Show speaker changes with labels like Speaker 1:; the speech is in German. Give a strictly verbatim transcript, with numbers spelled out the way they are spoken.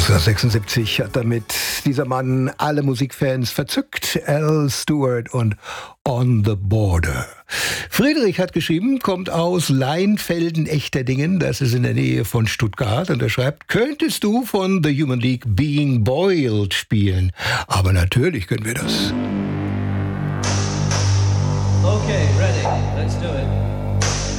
Speaker 1: neunzehnhundertsechsundsiebzig hat damit dieser Mann alle Musikfans verzückt. Al Stewart und On the Border. Friedrich hat geschrieben, kommt aus Leinfelden-Echterdingen, das ist in der Nähe von Stuttgart, und er schreibt, könntest du von The Human League Being Boiled spielen? Aber natürlich können wir das.
Speaker 2: Okay, ready, let's do it.